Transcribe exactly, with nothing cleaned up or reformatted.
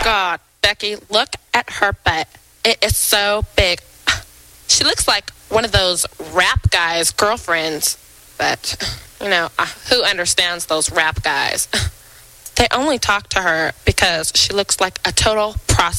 God, Becky, look at her butt. It is so big. She looks like one of those rap guys' girlfriends. But, you know, uh, who understands those rap guys? They only talk to her because she looks like a total